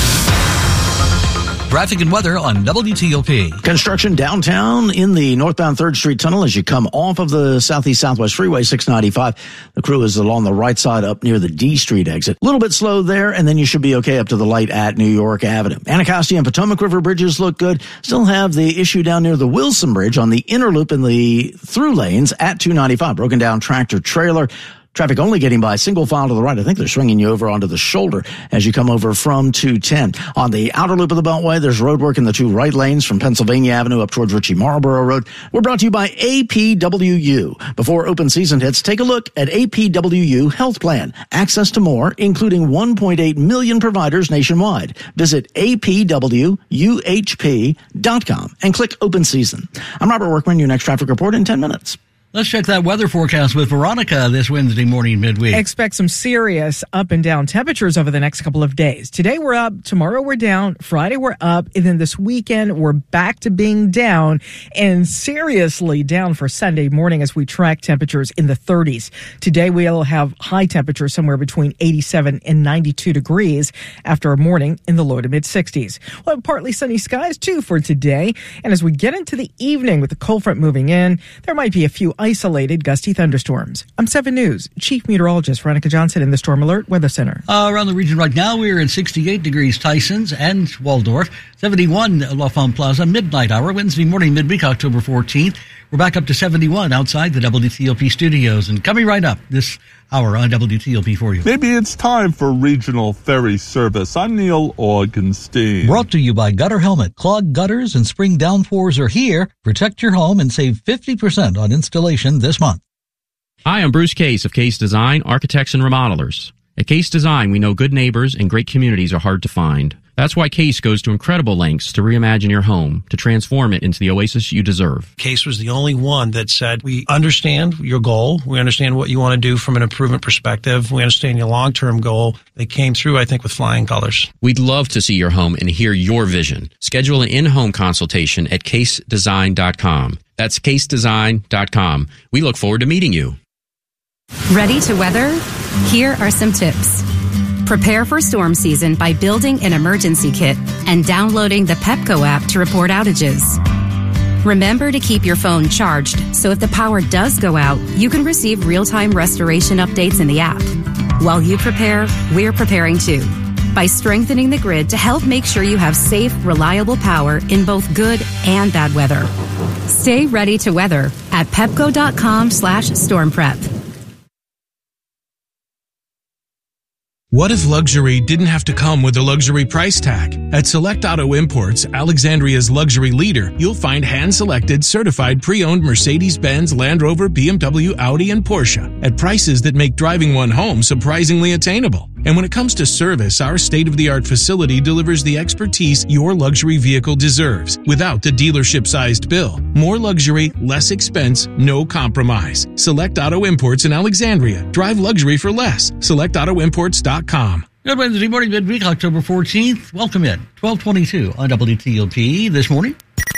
Traffic and weather on W T O P.
Construction downtown in the northbound third Street Tunnel as you come off of the Southeast Southwest Freeway six ninety-five. The crew is along the right side up near the D Street exit. A little bit slow there, and then you should be okay up to the light at New York Avenue. Anacostia and Potomac River bridges look good. Still have the issue down near the Wilson Bridge on the inner loop in the through lanes at two ninety-five. Broken down tractor trailer. Traffic only getting by single file to the right. I think they're swinging you over onto the shoulder as you come over from two ten. On the outer loop of the Beltway, there's road work in the two right lanes from Pennsylvania Avenue up towards Ritchie Marlborough Road. We're brought to you by A P W U. Before open season hits, take a look at A P W U Health Plan. Access to more, including one point eight million providers nationwide. Visit A P W U H P dot com and click open season. I'm Robert Workman, your next traffic report in ten minutes.
Let's check that weather forecast with Veronica this Wednesday morning midweek.
Expect some serious up and down temperatures over the next couple of days. Today we're up, tomorrow we're down, Friday we're up, and then this weekend we're back to being down and seriously down for Sunday morning as we track temperatures in the thirties. Today we'll have high temperatures somewhere between eighty-seven and ninety-two degrees after a morning in the low to mid sixties. We'll have partly sunny skies too for today. And as we get into the evening with the cold front moving in, there might be a few isolated gusty thunderstorms. I'm seven News Chief Meteorologist Veronica Johnson in the Storm Alert Weather Center.
Uh, around the region right now, we're in sixty-eight degrees Tysons and Waldorf, seventy-one L'Enfant Plaza, midnight hour, Wednesday morning, midweek, October fourteenth. We're back up to seventy-one outside the W T O P studios. And coming right up this hour on W T O P for you.
Maybe it's time for regional ferry service. I'm Neil Augenstein.
Brought to you by Gutter Helmet. Clogged gutters and spring downpours are here. Protect your home and save fifty percent on installation this month.
Hi, I'm Bruce Case of Case Design, Architects and Remodelers. At Case Design, we know good neighbors and great communities are hard to find. That's why Case goes to incredible lengths to reimagine your home, to transform it into the oasis you deserve.
Case was the only one that said, we understand your goal. We understand what you want to do from an improvement perspective. We understand your long-term goal. They came through, I think, with flying colors.
We'd love to see your home and hear your vision. Schedule an in-home consultation at case design dot com. That's case design dot com. We look forward to meeting you.
Ready to weather? Here are some tips. Prepare for storm season by building an emergency kit and downloading the Pepco app to report outages. Remember to keep your phone charged so if the power does go out, you can receive real-time restoration updates in the app. While you prepare, we're preparing too by strengthening the grid to help make sure you have safe, reliable power in both good and bad weather. Stay ready to weather at pepco.com slash storm prep.
What if luxury didn't have to come with a luxury price tag? At Select Auto Imports, Alexandria's luxury leader, you'll find hand-selected, certified pre-owned Mercedes-Benz, Land Rover, B M W, Audi, and Porsche at prices that make driving one home surprisingly attainable. And when it comes to service, our state-of-the-art facility delivers the expertise your luxury vehicle deserves without the dealership-sized bill. More luxury, less expense, no compromise. Select Auto Imports in Alexandria. Drive luxury for less. select auto imports dot com.
Good Wednesday morning, midweek, October fourteenth. Welcome in. twelve twenty-two on W T O P this morning.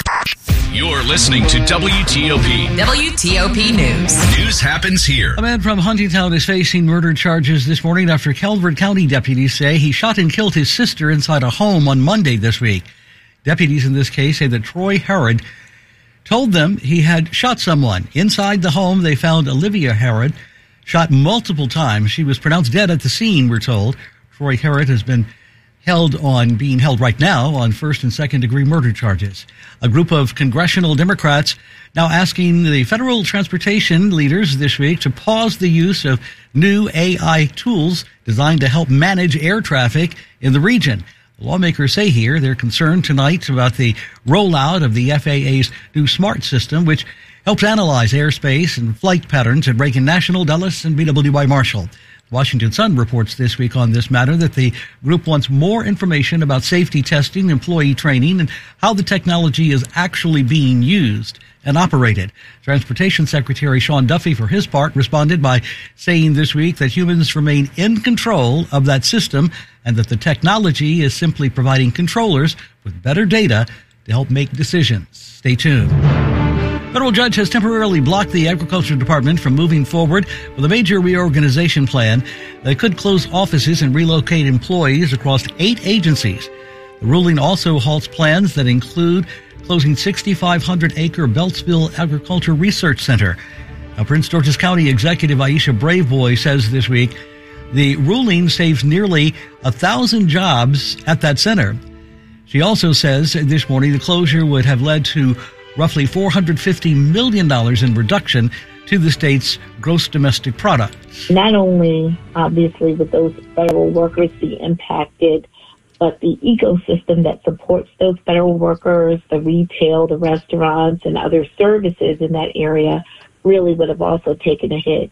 You're listening to W T O P.
W T O P News.
News happens here.
A man from Huntingtown is facing murder charges this morning after Calvert County deputies say he shot and killed his sister inside a home on Monday this week. Deputies in this case say that Troy Herod told them he had shot someone. Inside the home, they found Olivia Herod shot multiple times. She was pronounced dead at the scene, we're told. Troy Herod has been held on, being held right now on first and second degree murder charges. A group of congressional Democrats now asking the federal transportation leaders this week to pause the use of new A I tools designed to help manage air traffic in the region. The lawmakers say here they're concerned tonight about the rollout of the F A A's new SMART system, which helps analyze airspace and flight patterns at Reagan National, Dulles, and B W I Marshall. Washington Sun reports this week on this matter that the group wants more information about safety testing, employee training, and how the technology is actually being used and operated. Transportation Secretary Sean Duffy, for his part, responded by saying this week that humans remain in control of that system and that the technology is simply providing controllers with better data to help make decisions. Stay tuned. Federal judge has temporarily blocked the Agriculture Department from moving forward with a major reorganization plan that could close offices and relocate employees across eight agencies. The ruling also halts plans that include closing sixty-five hundred acre Beltsville Agriculture Research Center. Now, Prince George's County Executive Aisha Braveboy says this week the ruling saves nearly a thousand jobs at that center. She also says this morning the closure would have led to roughly four hundred fifty million dollars in reduction to the state's gross domestic product.
Not only, obviously, would those federal workers be impacted, but the ecosystem that supports those federal workers, the retail, the restaurants, and other services in that area really would have also taken a hit.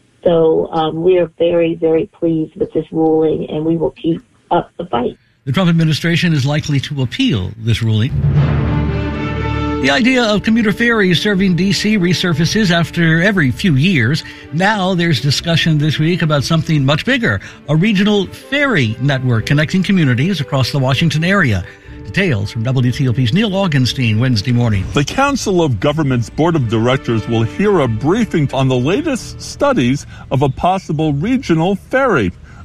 So um, we are very, very pleased with this ruling, and we will keep up the fight.
The Trump administration is likely to appeal this ruling. The idea of commuter ferries serving D C resurfaces after every few years. Now there's discussion this week about something much bigger, a regional ferry network connecting communities across the Washington area. Details from W T O P's Neil Augenstein Wednesday morning.
The Council of Governments Board of Directors will hear a briefing on the latest studies of a possible regional ferry.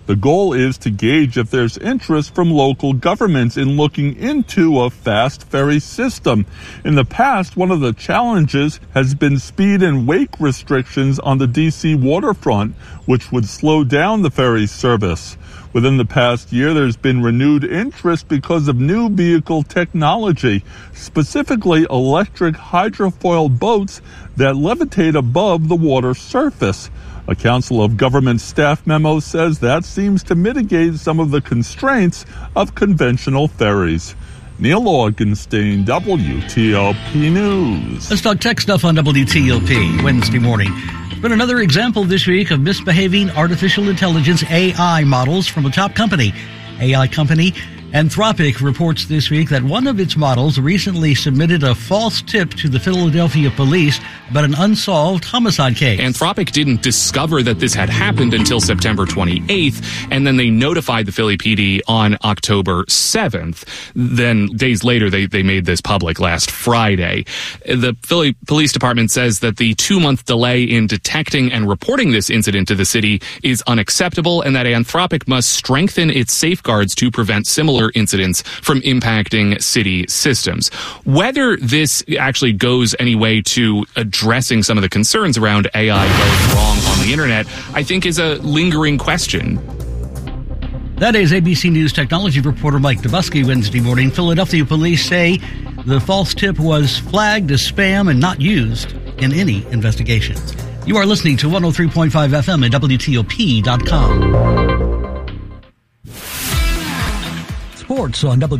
The goal is to gauge if there's interest from local governments in looking into a fast ferry system. In the past, one of the challenges has been speed and wake restrictions on the D C waterfront, which would slow down the ferry service. Within the past year, there's been renewed interest because of new vehicle technology, specifically electric hydrofoil boats that levitate above the water surface. A Council of Government staff memo says that seems to mitigate some of the constraints of conventional ferries. Neil Augenstein, W T O P News.
Let's talk tech stuff on W T O P Wednesday morning. It's been another example this week of misbehaving artificial intelligence A I models from a top company. A I company Anthropic reports this week that one of its models recently submitted a false tip to the Philadelphia police about an unsolved homicide case.
Anthropic didn't discover that this had happened until September twenty-eighth, and then they notified the Philly P D on October seventh. Then days later, they, they made this public last Friday. The Philly Police Department says that the two-month delay in detecting and reporting this incident to the city is unacceptable, and that Anthropic must strengthen its safeguards to prevent similar incidents from impacting city systems. Whether this actually goes any way to addressing some of the concerns around A I going wrong on the internet, I think is a lingering question.
That is A B C News technology reporter Mike Dubusky Wednesday morning. Philadelphia police say the false tip was flagged as spam and not used in any investigations. You are listening to one oh three point five F M at W T O P dot com. Sports on W